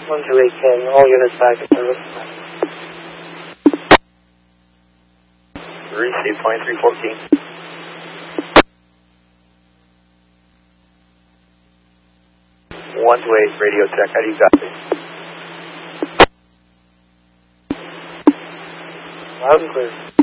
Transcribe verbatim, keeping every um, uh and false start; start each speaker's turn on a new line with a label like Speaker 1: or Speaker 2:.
Speaker 1: one two eight K, all units back in service.
Speaker 2: Receive twenty-three fourteen. one two eight, radio check, how do you copy?
Speaker 1: Loud and clear.